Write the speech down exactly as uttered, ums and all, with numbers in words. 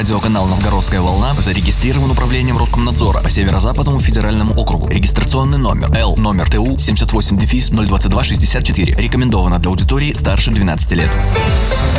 Радиоканал «Новгородская волна» зарегистрирован управлением Роскомнадзора по Северо-Западному федеральному округу. Регистрационный номер Л номер ТУ семьдесят восемь ноль двадцать два шестьдесят четыре. Рекомендовано для аудитории старше двенадцати лет.